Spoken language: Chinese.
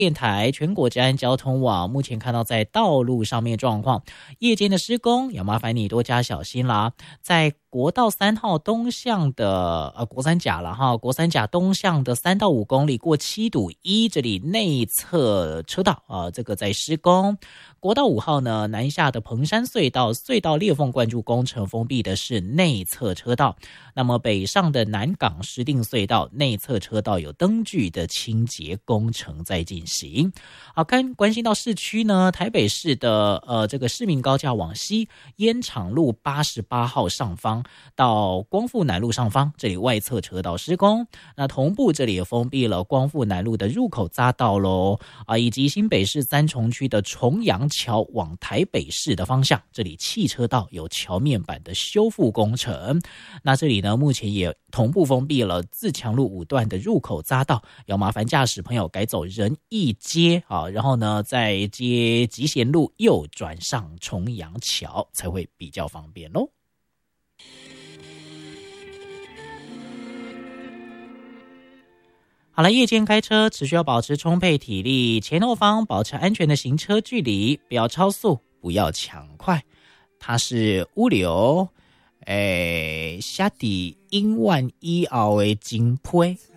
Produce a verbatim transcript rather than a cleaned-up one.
电台全国治安交通网目前看到在道路上面状况，夜间的施工要麻烦你多加小心啦。在国道三号东向的呃国三甲了哈，国三甲东向的三到五公里过七堵一这里内侧车道啊、呃，这个在施工。国道五号呢南下的彭山隧道隧道裂缝灌注工程封闭的是内侧车道，那么北上的南港石碇隧道内侧车道有灯具的清洁工程在进行。行，好，看关心到市区呢，台北市的呃这个市民高架往西，烟厂路八十八号上方到光复南路上方，这里外侧车道施工，那同步这里也封闭了光复南路的入口匝道喽，啊，以及新北市三重区的重阳桥往台北市的方向，这里汽车道有桥面板的修复工程，那这里呢目前也同步封闭了自强路五段的入口匝道，要麻烦驾驶朋友改走仁义街啊，然后呢再接集贤路右转上重阳桥才会比较方便咯。好了，夜间开车只需要保持充沛体力，前后方保持安全的行车距离，不要超速，不要抢快。它是物流诶，下底英万一后的金配